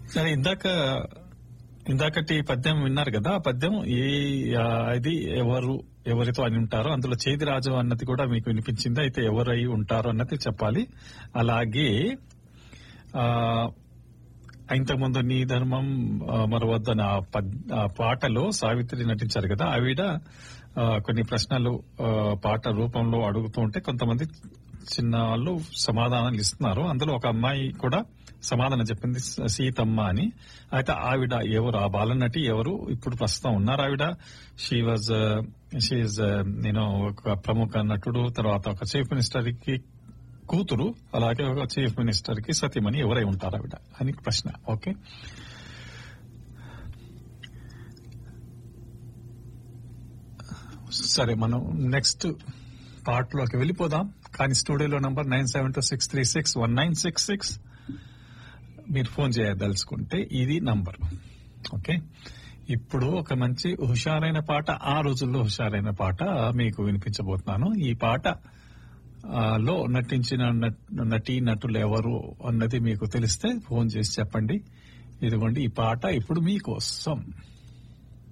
సరే, ఇందాకటి పద్యం విన్నారు కదా, ఆ పద్యం ఇది ఎవరితో అని ఉంటారో అందులో చేది రాజు అన్నది కూడా మీకు వినిపించింది. అయితే ఎవరై ఉంటారో అన్నది చెప్పాలి. అలాగే ఇంతకుముందు నీ ధర్మం మరవద్దన ఆ పాటలో సావిత్రి నటించారు కదా, ఆవిడ కొన్ని ప్రశ్నలు పాట రూపంలో అడుగుతూ ఉంటే కొంతమంది చిన్న వాళ్ళు సమాధానాలు ఇస్తున్నారు. అందులో ఒక అమ్మాయి కూడా సమాధానం చెప్పింది, సీతమ్మ అని. అయితే ఆవిడ ఎవరు, ఆ బాలనటి ఎవరు, ఇప్పుడు ప్రస్తుతం ఉన్నారు ఆవిడ? షీఈ్ నేను ఒక ప్రముఖ నటుడు, తర్వాత ఒక చీఫ్ మినిస్టర్ కి కూతురు, అలాగే ఒక చీఫ్ మినిస్టర్ కి సతీమణి, ఎవరై ఉంటారు ఆవిడ అని ప్రశ్న. ఓకే, సరే, మనం నెక్స్ట్ పార్ట్ లోకి వెళ్ళిపోదాం. కానీ స్టూడియోలో నంబర్ 9726361966 మీరు ఫోన్ చేయదలుచుకుంటే ఇది నంబర్. ఓకే, ఇప్పుడు ఒక మంచి హుషారైన పాట, ఆ రోజుల్లో హుషారైన పాట మీకు వినిపించబోతున్నాను. ఈ పాట లో నటించిన నటులు ఎవరు అన్నది మీకు తెలిస్తే ఫోన్ చేసి చెప్పండి. ఇదిగోండి ఈ పాట ఇప్పుడు మీకోసం.